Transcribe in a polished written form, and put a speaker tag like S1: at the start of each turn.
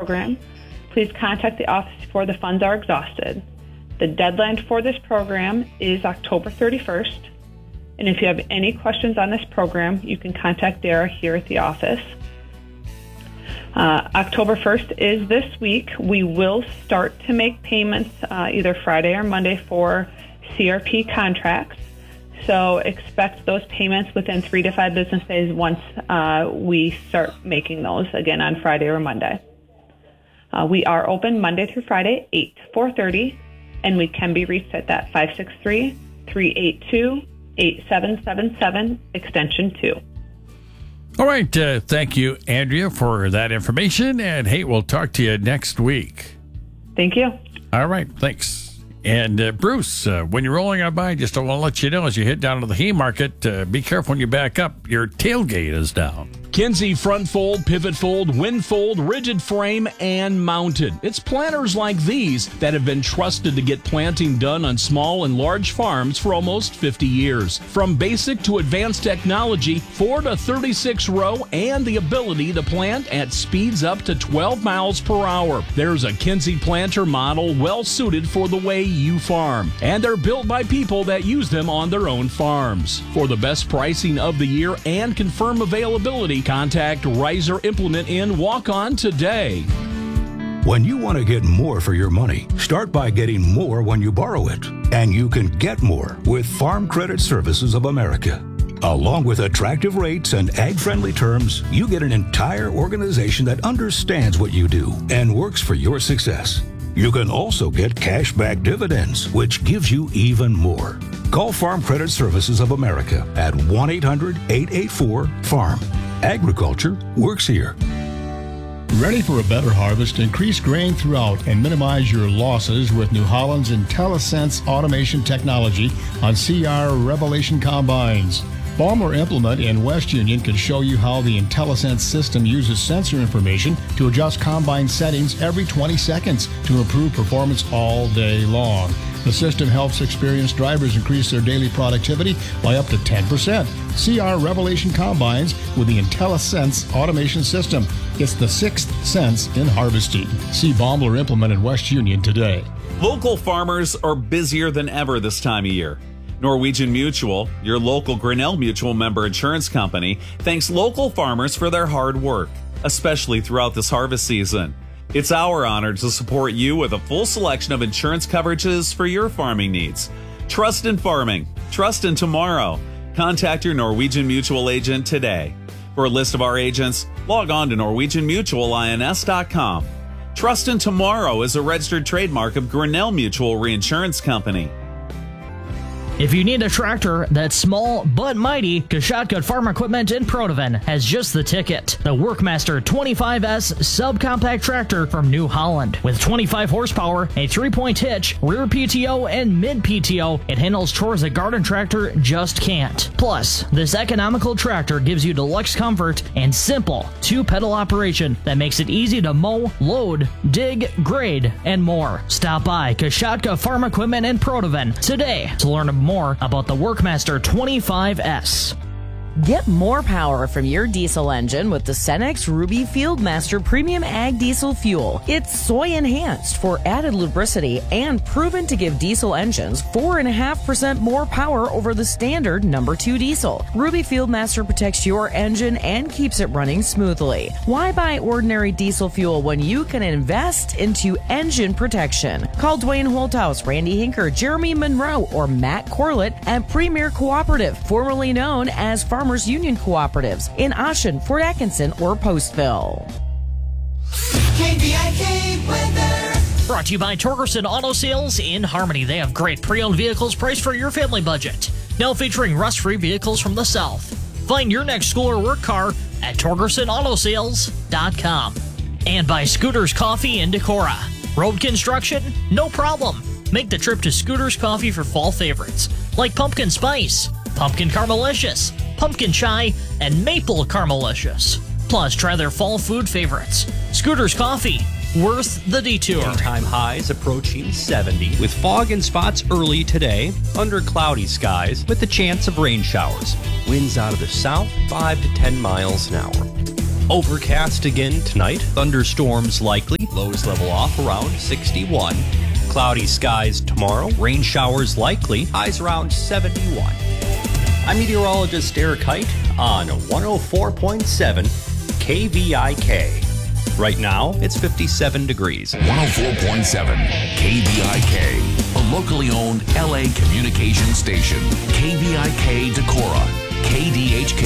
S1: program, please contact the office before the funds are exhausted. The deadline for this program is October 31st. And if you have any questions on this program, you can contact Dara here at the office. October 1st is this week. We will start to make payments either Friday or Monday for CRP contracts. So expect those payments within 3 to 5 business days once we start making those again on Friday or Monday. We are open Monday through Friday, 8 to 4:30, and we can be reached at that 563-382-8777, extension 2.
S2: All right. Thank you, Andrea, for that information. And, hey, we'll talk to you next week.
S1: Thank you.
S2: All right. Thanks. And, Bruce, when you're rolling on by, just want to let you know as you head down to the Haymarket, be careful when you back up. Your tailgate is down.
S3: Kinsey front fold, pivot fold, wind fold, rigid frame, and mounted. It's planters like these that have been trusted to get planting done on small and large farms for almost 50 years. From basic to advanced technology, 4 to 36 row, and the ability to plant at speeds up to 12 miles per hour. There's a Kinsey planter model well suited for the way you farm. And they're built by people that use them on their own farms. For the best pricing of the year and confirm availability, contact Riser Implement in Walk-On today.
S4: When you want to get more for your money, start by getting more when you borrow it. And you can get more with Farm Credit Services of America. Along with attractive rates and ag-friendly terms, you get an entire organization that understands what you do and works for your success. You can also get cash-back dividends, which gives you even more. Call Farm Credit Services of America at 1-800-884-FARM. Agriculture works here.
S5: Ready for a better harvest? Increase grain throughout and minimize your losses with New Holland's IntelliSense automation technology on CR Revelation combines. Balmer Implement in West Union can show you how the IntelliSense system uses sensor information to adjust combine settings every 20 seconds to improve performance all day long. The system helps experienced drivers increase their daily productivity by up to 10%. CR Revelation combines with the IntelliSense automation system. It's the sixth sense in harvesting. See Baumler Implement in West Union today.
S6: Local farmers are busier than ever this time of year. Norwegian Mutual, your local Grinnell Mutual member insurance company, thanks local farmers for their hard work, especially throughout this harvest season. It's our honor to support you with a full selection of insurance coverages for your farming needs. Trust in farming. Trust in tomorrow. Contact your Norwegian Mutual agent today. For a list of our agents, log on to NorwegianMutualINS.com. Trust in tomorrow is a registered trademark of Grinnell Mutual Reinsurance Company.
S7: If you need a tractor that's small but mighty, Kashatka Farm Equipment in Protoven has just the ticket. The Workmaster 25S subcompact tractor from New Holland. With 25 horsepower, a 3-point hitch, rear PTO, and mid PTO, it handles chores a garden tractor just can't. Plus, this economical tractor gives you deluxe comfort and simple 2-pedal operation that makes it easy to mow, load, dig, grade, and more. Stop by Kashatka Farm Equipment in Protoven today to learn more about the Workmaster 25S.
S8: Get more power from your diesel engine with the Cenex Ruby Fieldmaster Premium Ag Diesel Fuel. It's soy enhanced for added lubricity and proven to give diesel engines 4.5% more power over the standard number 2 diesel. Ruby Fieldmaster protects your engine and keeps it running smoothly. Why buy ordinary diesel fuel when you can invest into engine protection? Call Dwayne Holthouse, Randy Hinker, Jeremy Monroe, or Matt Corlett at Premier Cooperative, formerly known as Farmers Union Cooperatives in Ashen, Fort Atkinson, or Postville.
S9: KVIK weather.
S7: Brought to you by Torgerson Auto Sales in Harmony. They have great pre-owned vehicles priced for your family budget. Now featuring rust-free vehicles from the South. Find your next school or work car at TorgersonAutoSales.com. And by Scooters Coffee in Decorah. Road construction? No problem. Make the trip to Scooters Coffee for fall favorites like pumpkin spice, pumpkin caramelicious, pumpkin chai, and maple caramelicious. Plus, try their fall food favorites. Scooters Coffee, worth the detour.
S10: Daytime highs approaching 70 with fog and spots early today under cloudy skies with the chance of rain showers. Winds out of the south 5 to 10 miles an hour. Overcast again tonight. Thunderstorms likely. Lows level off around 61. Cloudy skies tomorrow. Rain showers likely. Highs around 71. I'm meteorologist Eric Height on 104.7 KVIK. Right now, it's 57 degrees.
S9: 104.7 KVIK, a locally owned LA communication station. KVIK Decorah, KDHK